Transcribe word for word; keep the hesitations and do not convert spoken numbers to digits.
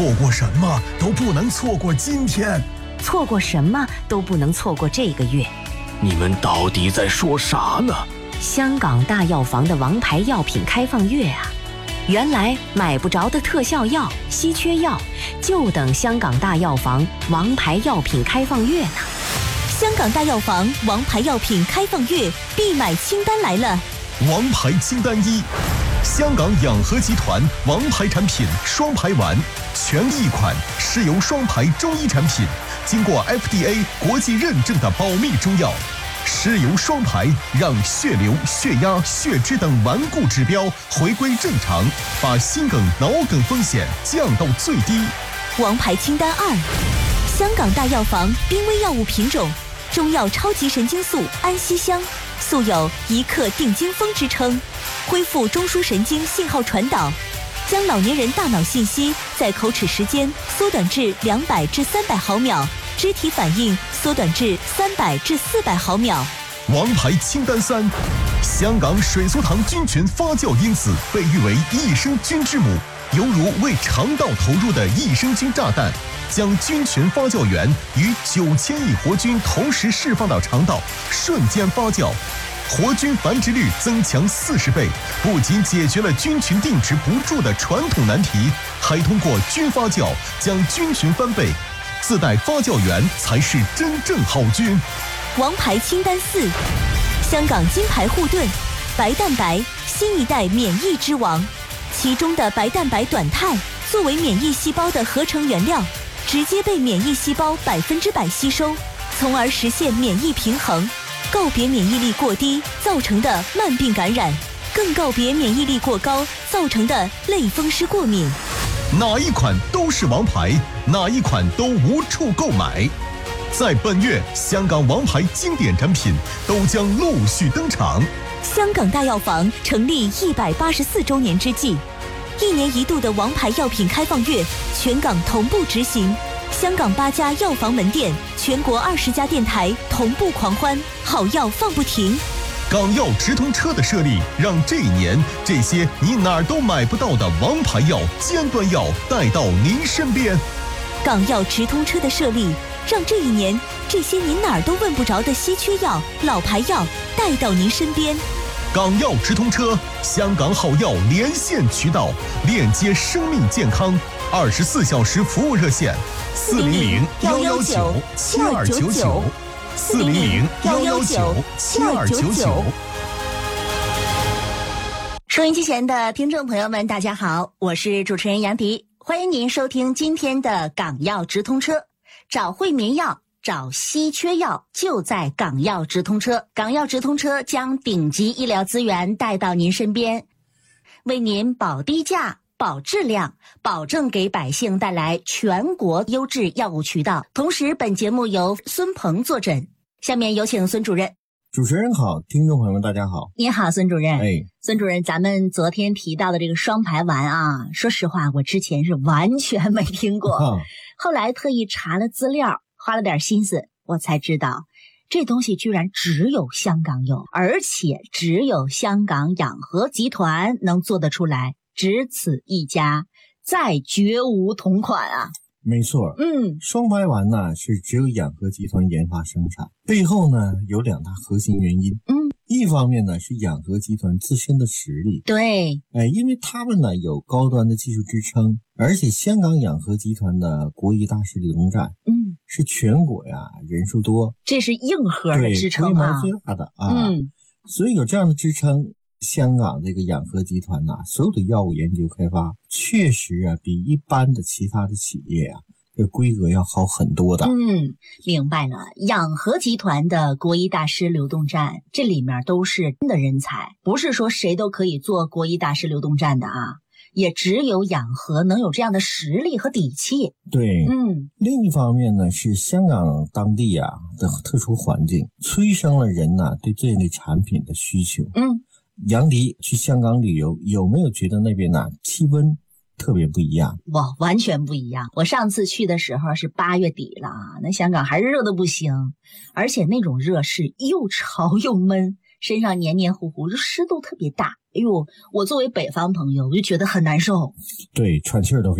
错过什么都不能错过今天， 错过什么都不能错过这个月。 你们到底在说啥呢？ 香港大药房的王牌药品开放月啊！原来买不着的特效药、稀缺药，就等香港大药房王牌药品开放月呢。 香港大药房王牌药品开放月必买清单来了。 王牌清单一，香港养和集团王牌产品双牌丸，全一款是由双牌中医产品，经过 F D A 国际认证的保密中药。尸油双排让血流、血压、血脂等顽固指标回归正常，把心梗、脑梗风险降到最低。 王牌清单二，香港大药房濒危药物品种中药超级神经素安息香，素有一克定惊风之称，恢复中枢神经信号传导，将老年人大脑信息在口齿时间缩短至两百至三百毫秒，肢体反应缩短至三百至四百毫秒。 王牌清单三，香港水苏糖菌群发酵因子被誉为益生菌之母，犹如为肠道投入的益生菌炸弹，将菌群发酵源与九千亿活菌同时释放到肠道，瞬间发酵，活菌繁殖率增强四十倍，不仅解决了菌群定植不住的传统难题，还通过菌发酵将菌群翻倍。自带发酵源才是真正好菌。 王牌清单四，香港金牌护盾白蛋白新一代免疫之王，其中的白蛋白短肽作为免疫细胞的合成原料，直接被免疫细胞百分之百吸收，从而实现免疫平衡，告别免疫力过低造成的慢病感染，更告别免疫力过高造成的类风湿过敏。 哪一款都是王牌，哪一款都无处购买。在本月，香港王牌经典产品都将陆续登场。 香港大药房成立一百八十四周年之际，一年一度的王牌药品开放月，全港同步执行。香港八家药房门店，全国二十家电台同步狂欢，好药放不停。 港药直通车的设立，让这一年这些你哪儿都买不到的王牌药、尖端药带到您身边。 港药直通车的设立，让这一年这些您哪儿都问不着的稀缺药、老牌药带到您身边。 港药直通车，香港好药连线渠道，链接生命健康，二十四小时服务热线：四零零幺幺九七二九九。四零零幺幺九七二九九。 收音机前的听众朋友们，大家好，我是主持人杨迪，欢迎您收听今天的港药直通车。找惠民药，找稀缺药，就在港药直通车。港药直通车将顶级医疗资源带到您身边，为您保低价、保质量，保证给百姓带来全国优质药物渠道。同时，本节目由孙鹏坐诊。下面有请孙主任。 主持人好，听众朋友们大家好。 你好，孙主任。 哎， 孙主任，咱们昨天提到的这个双排丸啊，说实话，我之前是完全没听过， 啊、 后来特意查了资料，花了点心思，我才知道这东西居然只有香港有，而且只有香港养和集团能做得出来，只此一家，再绝无同款啊。 没错， 嗯， 双排丸呢是只有养和集团研发生产，背后呢有两大核心原因。 嗯， 一方面呢是养和集团自身的实力， 对， 哎，因为他们呢有高端的技术支撑，而且香港养和集团的国医大师流动站， 嗯， 是全国呀人数多， 这是硬核的支撑啊， 规模最大的啊， 嗯， 所以有这样的支撑。香港这个养和集团呐、啊，所有的药物研究开发确实啊，比一般的其他的企业啊，这规格要好很多的。 嗯，明白了。养和集团的国医大师流动站，这里面都是真的人才，不是说谁都可以做国医大师流动站的啊，也只有养和能有这样的实力和底气。 对， 嗯。 另一方面呢，是香港当地啊的特殊环境，催生了人呐、啊、对这类产品的需求。 嗯。 杨迪去香港旅游，有没有觉得那边呢、啊、气温特别不一样？ 哇，完全不一样。我上次去的时候是八月底了，那香港还是热的不行，而且那种热是又潮又闷，身上黏黏糊糊，就湿度特别大。哎呦，我作为北方朋友，我就觉得很难受。 对，喘气儿都